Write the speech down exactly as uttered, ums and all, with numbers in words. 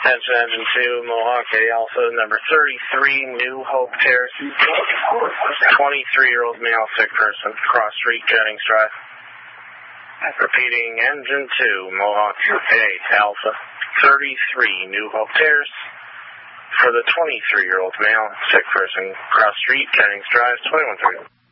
Attention engine two, Mohawk A Alpha, number thirty-three, New Hope Terrace. twenty-three-year-old male sick person, cross street, Jennings Drive. Repeating, engine two, Mohawk A Alpha, thirty-three, New Hope Terrace. For the twenty-three-year-old male sick person, cross street, Jennings Drive, twenty-one thirty.